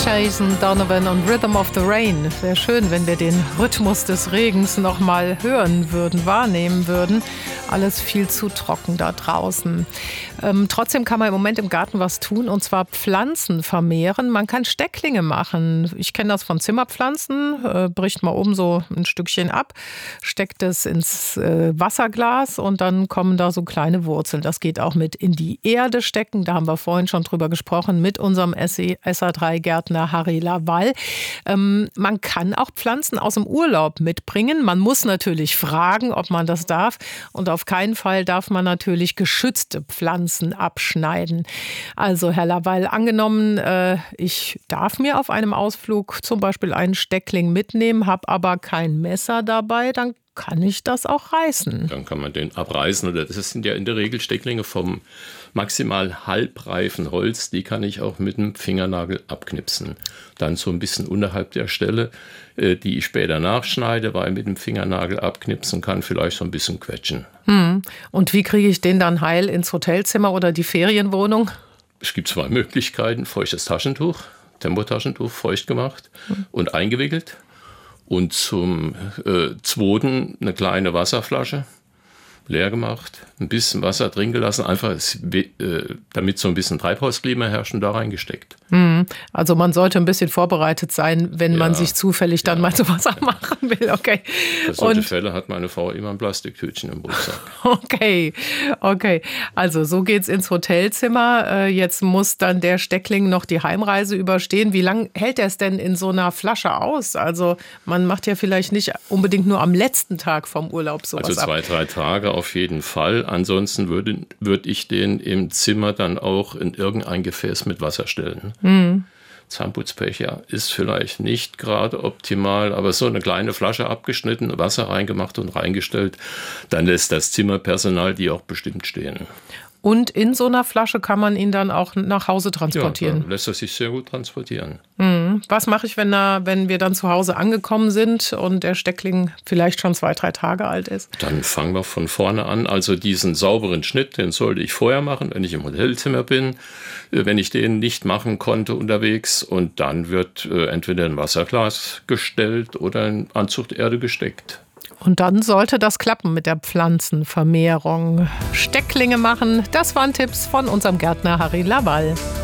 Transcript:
Jason Donovan und Rhythm of the Rain. Wäre schön, wenn wir den Rhythmus des Regens noch mal hören würden, wahrnehmen würden. Alles viel zu trocken da draußen. Trotzdem kann man im Moment im Garten was tun, und zwar Pflanzen vermehren. Man kann Stecklinge machen. Ich kenne das von Zimmerpflanzen. Bricht mal oben so ein Stückchen ab, steckt es ins Wasserglas und dann kommen da so kleine Wurzeln. Das geht auch mit in die Erde stecken. Da haben wir vorhin schon drüber gesprochen mit unserem SA3-Gärtner Harry Lawal. Man kann auch Pflanzen aus dem Urlaub mitbringen. Man muss natürlich fragen, ob man das darf. Und auf keinen Fall darf man natürlich geschützte Pflanzen abschneiden. Also Herr Lawal, angenommen, ich darf mir auf einem Ausflug zum Beispiel einen Steckling mitnehmen, habe aber kein Messer dabei, dann kann ich das auch reißen. Dann kann man den abreißen. Oder das sind ja in der Regel Stecklinge vom maximal halbreifen Holz. Die kann ich auch mit dem Fingernagel abknipsen. Dann so ein bisschen unterhalb der Stelle, die ich später nachschneide, weil mit dem Fingernagel abknipsen kann, vielleicht so ein bisschen quetschen. Und wie kriege ich den dann heil ins Hotelzimmer oder die Ferienwohnung? Es gibt zwei Möglichkeiten. Feuchtes Taschentuch, Tempotaschentuch, feucht gemacht und eingewickelt. Und zum Zweiten eine kleine Wasserflasche, leer gemacht, ein bisschen Wasser drin gelassen, einfach damit so ein bisschen Treibhausklima herrscht und da reingesteckt. Also man sollte ein bisschen vorbereitet sein, wenn man sich zufällig dann mal so was machen will. Okay. Für solche Fälle hat meine Frau immer ein Plastiktütchen im Rucksack. Okay. Also so geht's ins Hotelzimmer. Jetzt muss dann der Steckling noch die Heimreise überstehen. Wie lange hält er es denn in so einer Flasche aus? Also man macht ja vielleicht nicht unbedingt nur am letzten Tag vom Urlaub sowas ab. Also 2-3 Tage auf jeden Fall. Ansonsten würde ich den im Zimmer dann auch in irgendein Gefäß mit Wasser stellen. Zahnputzbecher ist vielleicht nicht gerade optimal, aber so eine kleine Flasche abgeschnitten, Wasser reingemacht und reingestellt, dann lässt das Zimmerpersonal die auch bestimmt stehen. Und in so einer Flasche kann man ihn dann auch nach Hause transportieren? Ja, dann lässt er sich sehr gut transportieren. Was mache ich, wenn wir dann zu Hause angekommen sind und der Steckling vielleicht schon 2-3 Tage alt ist? Dann fangen wir von vorne an. Also diesen sauberen Schnitt, den sollte ich vorher machen, wenn ich im Hotelzimmer bin, wenn ich den nicht machen konnte unterwegs. Und dann wird entweder ein Wasserglas gestellt oder in Anzuchterde gesteckt. Und dann sollte das klappen mit der Pflanzenvermehrung. Stecklinge machen, das waren Tipps von unserem Gärtner Harry Lawal.